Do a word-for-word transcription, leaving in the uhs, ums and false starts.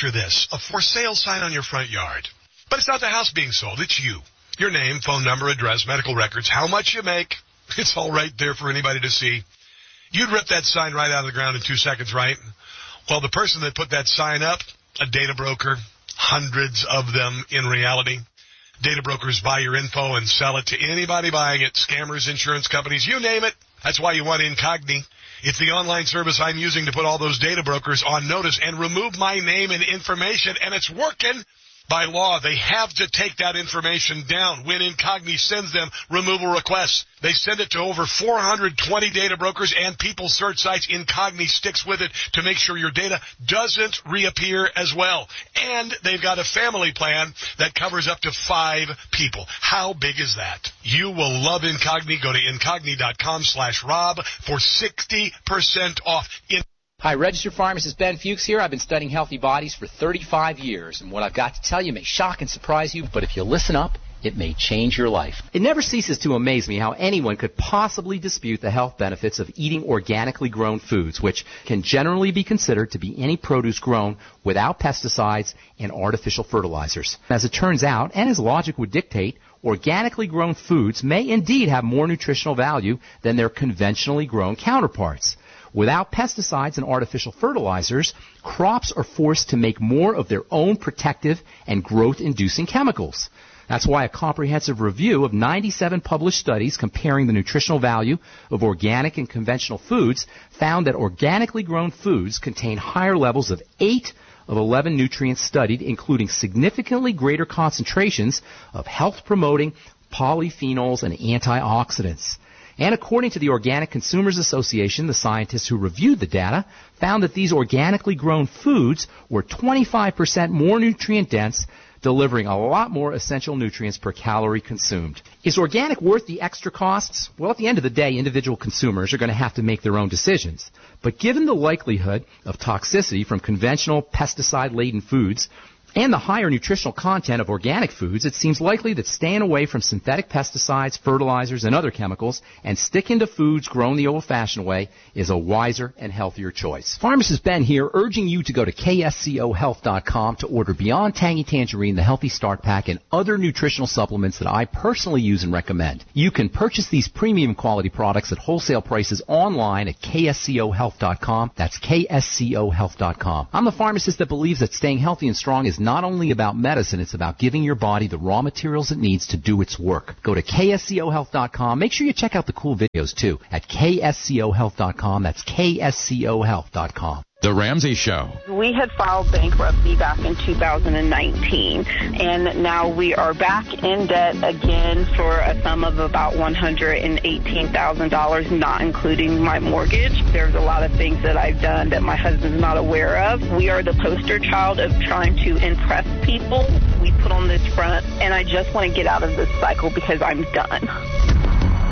Picture this, a for sale sign on your front yard. But it's not the house being sold, it's you. Your name, phone number, address, medical records, how much you make. It's all right there for anybody to see. You'd rip that sign right out of the ground in two seconds, right? Well, the person that put that sign up, a data broker, hundreds of them in reality. Data brokers buy your info and sell it to anybody buying it, scammers, insurance companies, you name it. That's why you want Incogni. It's the online service I'm using to put all those data brokers on notice and remove my name and information, and it's working. By law, they have to take that information down when Incogni sends them removal requests. They send it to over four hundred twenty data brokers and people search sites. Incogni sticks with it to make sure your data doesn't reappear as well. And they've got a family plan that covers up to five people. How big is that? You will love Incogni. Go to Incogni.com slash Rob for sixty percent off. In- Hi, registered pharmacist Ben Fuchs here. I've been studying healthy bodies for thirty-five years, and what I've got to tell you may shock and surprise you, but if you listen up, it may change your life. It never ceases to amaze me how anyone could possibly dispute the health benefits of eating organically grown foods, which can generally be considered to be any produce grown without pesticides and artificial fertilizers. As it turns out, and as logic would dictate, organically grown foods may indeed have more nutritional value than their conventionally grown counterparts. Without pesticides and artificial fertilizers, crops are forced to make more of their own protective and growth-inducing chemicals. That's why a comprehensive review of ninety-seven published studies comparing the nutritional value of organic and conventional foods found that organically grown foods contain higher levels of eight of eleven nutrients studied, including significantly greater concentrations of health-promoting polyphenols and antioxidants. And according to the Organic Consumers Association, the scientists who reviewed the data found that these organically grown foods were twenty-five percent more nutrient dense, delivering a lot more essential nutrients per calorie consumed. Is organic worth the extra costs? Well, at the end of the day, individual consumers are going to have to make their own decisions. But given the likelihood of toxicity from conventional pesticide-laden foods, and the higher nutritional content of organic foods, it seems likely that staying away from synthetic pesticides, fertilizers, and other chemicals and sticking to foods grown the old-fashioned way is a wiser and healthier choice. Pharmacist Ben here, urging you to go to K S C O health dot com to order Beyond Tangy Tangerine, the Healthy Start Pack, and other nutritional supplements that I personally use and recommend. You can purchase these premium quality products at wholesale prices online at K S C O health dot com. That's K S C O health dot com. I'm the pharmacist that believes that staying healthy and strong is not only about medicine, it's about giving your body the raw materials it needs to do its work. Go to K S C O health dot com. Make sure you check out the cool videos, too, at K S C O health dot com. That's K S C O health dot com. The Ramsey Show. We had filed bankruptcy back in two thousand nineteen, and now we are back in debt again for a sum of about one hundred eighteen thousand dollars, not including my mortgage. There's a lot of things that I've done that my husband's not aware of. We are the poster child of trying to impress people. We put on this front, and I just want to get out of this cycle because I'm done.